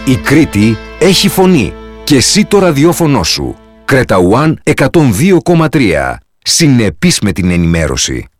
Η Κρήτη έχει φωνή και εσύ το ραδιόφωνο σου. Creta One 102,3. Συνεπής με την ενημέρωση.